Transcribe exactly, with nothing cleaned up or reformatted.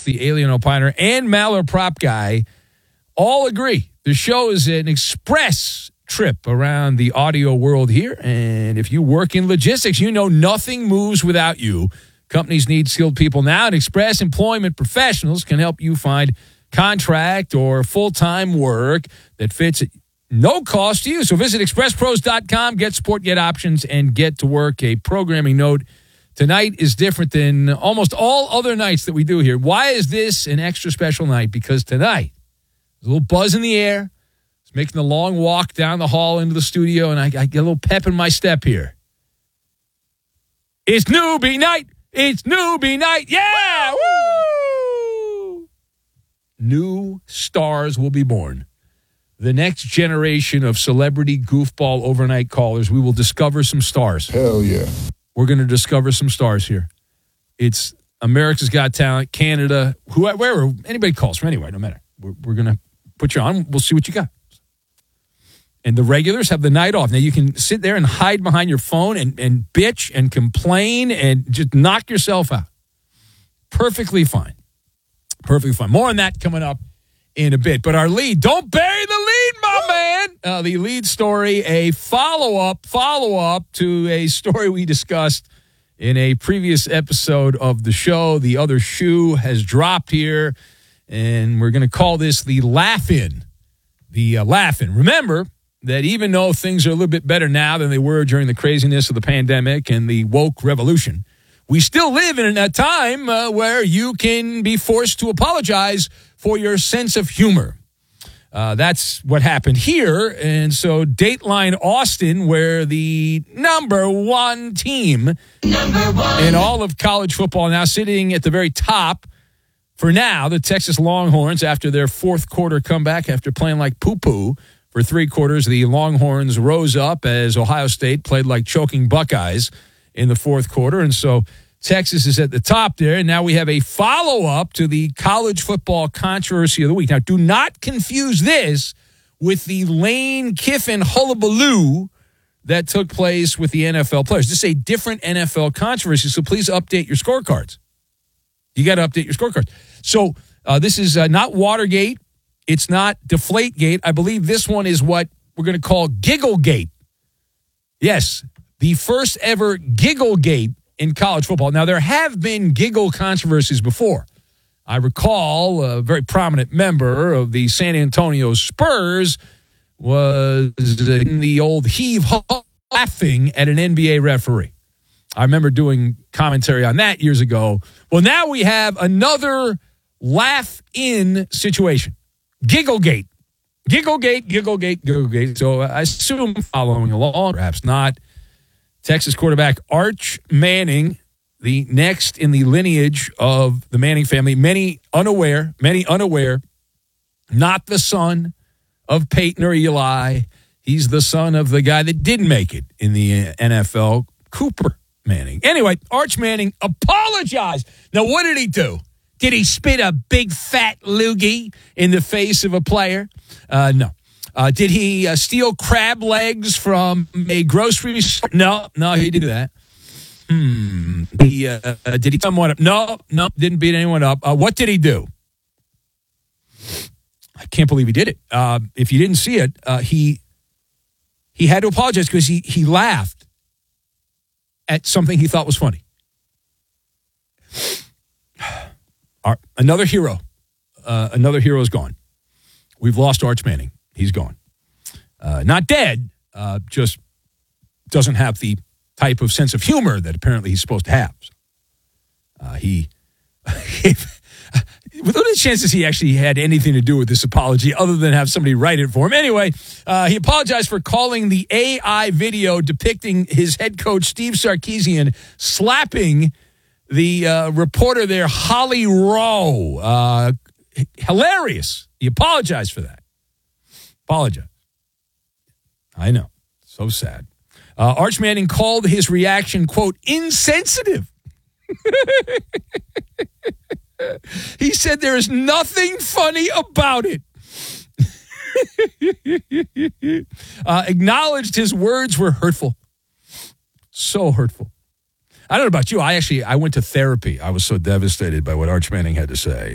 the Alien Opiner, and Maller Prop Guy all agree the show is an express trip around the audio world here. And if you work in logistics, you know nothing moves without you. Companies need skilled people now, and Express Employment Professionals can help you find contract or full-time work that fits at no cost to you. So visit express pros dot com, get support, get options, and get to work. A programming note: tonight is different than almost all other nights that we do here. Why is this an extra special night? Because tonight, there's a little buzz in the air. It's making the long walk down the hall into the studio, and I, I get a little pep in my step here. It's newbie night. It's newbie night. Yeah! Woo! New stars will be born. The next generation of celebrity goofball overnight callers. We will discover some stars. Hell yeah. We're going to discover some stars here. It's America's Got Talent, Canada, whoever, wherever, anybody calls from anywhere, no matter. We're, we're going to put you on. We'll see what you got. And the regulars have the night off. Now, you can sit there and hide behind your phone and, and bitch and complain and just knock yourself out. Perfectly fine. Perfectly fine. More on that coming up in a bit. But our lead, don't bury the lead, my man. Uh, the lead story, a follow-up, follow-up to a story we discussed in a previous episode of the show. The other shoe has dropped here, and we're going to call this the laugh-in. The uh, laugh-in. Remember that even though things are a little bit better now than they were during the craziness of the pandemic and the woke revolution, we still live in a time uh, where you can be forced to apologize for your sense of humor. Uh, that's what happened here. And so Dateline Austin, where the number one team number one. in all of college football, now sitting at the very top for now, the Texas Longhorns, after their fourth quarter comeback, after playing like poo-poo for three quarters, the Longhorns rose up as Ohio State played like choking Buckeyes in the fourth quarter. And so Texas is at the top there. And now we have a follow-up to the college football controversy of the week. Now, do not confuse this with the Lane Kiffin hullabaloo that took place with the N F L players. This is a different N F L controversy, so please update your scorecards. You got to update your scorecards. So uh, this is uh, not Watergate. It's not Deflategate. I believe this one is what we're going to call Gigglegate. Yes, the first ever Gigglegate in college football. Now, there have been giggle controversies before. I recall a very prominent member of the San Antonio Spurs was in the old heave laughing at an N B A referee. I remember doing commentary on that years ago. Well, now we have another laugh-in situation. Gigglegate. Gigglegate, Gigglegate, Gigglegate. So I assume following along, perhaps not. Texas quarterback Arch Manning, the next in the lineage of the Manning family. Many unaware, many unaware, not the son of Peyton or Eli. He's the son of the guy that didn't make it in the N F L, Cooper Manning. Anyway, Arch Manning apologized. Now, what did he do? Did he spit a big fat loogie in the face of a player? Uh, no. Uh, did he uh, steal crab legs from a grocery store? No, no, he didn't do that. Hmm. He, uh, uh, did he beat someone up? No, no, didn't beat anyone up. Uh, what did he do? I can't believe he did it. Uh, if you didn't see it, uh, he he had to apologize because he, he laughed at something he thought was funny. Our, another hero. Uh, another hero is gone. We've lost Arch Manning. He's gone. Uh, not dead, uh, just doesn't have the type of sense of humor that apparently he's supposed to have. Uh, he, with limited chances he actually had anything to do with this apology other than have somebody write it for him. Anyway, uh, he apologized for calling the A I video depicting his head coach, Steve Sarkisian, slapping the uh, reporter there, Holly Rowe. Uh, hilarious. He apologized for that. Apologize. I know. So sad. Uh, Arch Manning called his reaction, quote, insensitive. He said there is nothing funny about it. uh, acknowledged his words were hurtful. So hurtful. I don't know about you. I actually, I went to therapy. I was so devastated by what Arch Manning had to say.